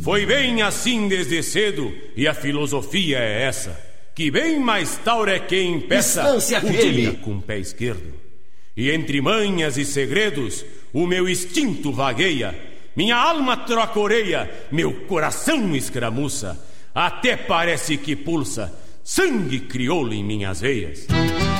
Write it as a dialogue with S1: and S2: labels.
S1: Foi bem assim desde cedo, e a filosofia é essa, que bem mais taura é quem peça o dia com o pé esquerdo. E entre manhas e segredos, o meu instinto vagueia, minha alma troca orelha, meu coração escramuça, até parece que pulsa sangue crioulo em minhas veias.